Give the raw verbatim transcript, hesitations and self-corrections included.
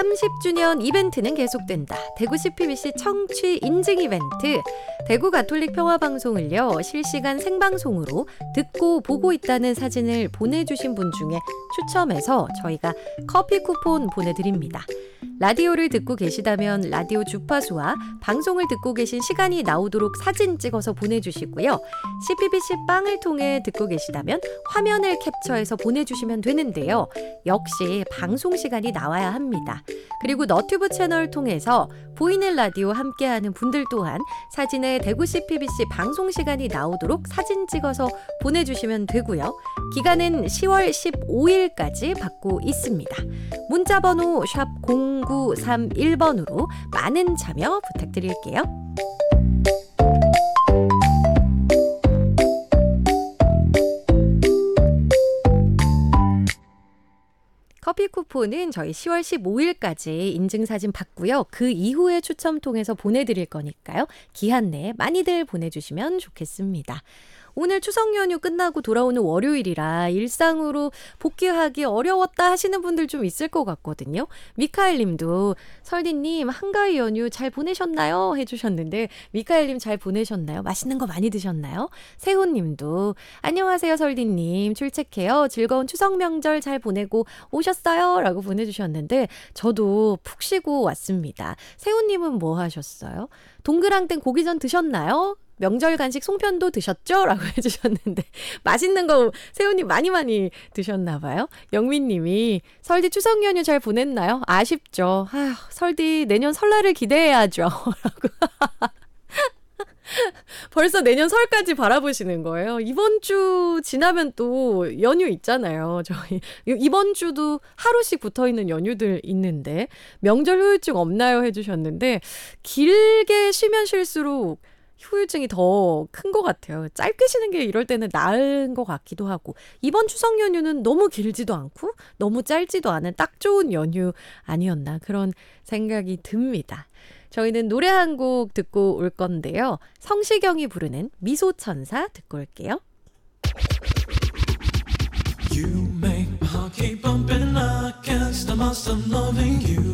삼십 주년 이벤트는 계속된다. 대구 씨피비씨 청취 인증 이벤트. 대구 가톨릭 평화방송을요, 실시간 생방송으로 듣고 보고 있다는 사진을 보내주신 분 중에 추첨해서 저희가 커피 쿠폰 보내드립니다. 라디오를 듣고 계시다면 라디오 주파수와 방송을 듣고 계신 시간이 나오도록 사진 찍어서 보내주시고요. 씨피비씨 빵을 통해 듣고 계시다면 화면을 캡처해서 보내주시면 되는데요. 역시 방송 시간이 나와야 합니다. 그리고 너튜브 채널 통해서 보이는 라디오 함께하는 분들 또한 사진에 대구 씨피비씨 방송 시간이 나오도록 사진 찍어서 보내주시면 되고요. 기간은 시월 십오일까지 받고 있습니다. 문자번호 샵 공구삼일 번으로 많은 참여 부탁드릴게요. 커피 쿠폰은 저희 시월 십오일까지 인증사진 받고요. 그 이후에 추첨 통해서 보내드릴 거니까요. 기한 내에 많이들 보내주시면 좋겠습니다. 오늘 추석 연휴 끝나고 돌아오는 월요일이라 일상으로 복귀하기 어려웠다 하시는 분들 좀 있을 것 같거든요. 미카엘 님도 설디님 한가위 연휴 잘 보내셨나요? 해주셨는데 미카엘 님 잘 보내셨나요? 맛있는 거 많이 드셨나요? 세훈 님도 안녕하세요 설디님 출첵해요. 즐거운 추석 명절 잘 보내고 오셨어요? 라고 보내주셨는데 저도 푹 쉬고 왔습니다. 세훈 님은 뭐 하셨어요? 동그랑땡 고기전 드셨나요? 명절 간식 송편도 드셨죠? 라고 해주셨는데 맛있는 거 세훈님 많이 많이 드셨나 봐요. 영민님이 설디 추석 연휴 잘 보냈나요? 아쉽죠. 아휴, 설디 내년 설날을 기대해야죠. 라고 벌써 내년 설까지 바라보시는 거예요. 이번 주 지나면 또 연휴 있잖아요. 저희 이번 주도 하루씩 붙어있는 연휴들 있는데 명절 후유증 없나요? 해주셨는데 길게 쉬면 쉴수록 후유증이 더 큰 것 같아요. 짧게 쉬는 게 이럴 때는 나은 것 같기도 하고 이번 추석 연휴는 너무 길지도 않고 너무 짧지도 않은 딱 좋은 연휴 아니었나 그런 생각이 듭니다. 저희는 노래 한 곡 듣고 올 건데요. 성시경이 부르는 미소천사 듣고 올게요. You make my heart keep bumping. I can't stop myself loving you.